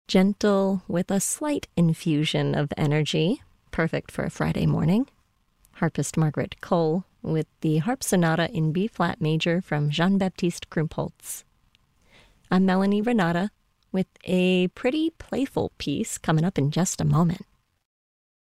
Gentle with a slight infusion of energy, perfect for a Friday morning. Harpist Margaret Cole with the Harp Sonata in B-flat major from Jean-Baptiste Krumpholz. I'm Melanie Renata with a pretty playful piece coming up in just a moment.